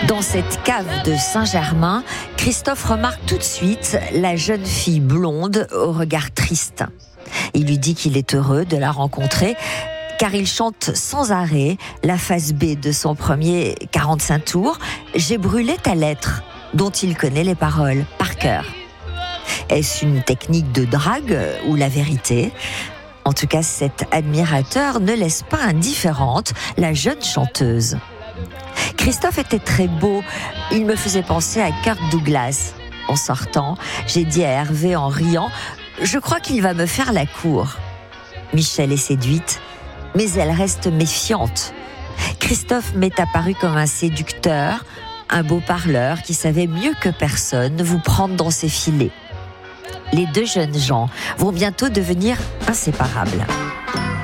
Dans cette cave de Saint-Germain, Christophe remarque tout de suite la jeune fille blonde au regard triste. Il lui dit qu'il est heureux de la rencontrer car il chante sans arrêt la phase B de son premier 45 tours « J'ai brûlé ta lettre » dont il connaît les paroles par cœur. Est-ce une technique de drague ou la vérité ? En tout cas, cet admirateur ne laisse pas indifférente la jeune chanteuse. Christophe était très beau, il me faisait penser à Kirk Douglas. En sortant, j'ai dit à Hervé en riant « Je crois qu'il va me faire la cour ». Michel est séduite, mais elle reste méfiante. Christophe m'est apparu comme un séducteur, un beau parleur qui savait mieux que personne vous prendre dans ses filets. Les deux jeunes gens vont bientôt devenir inséparables.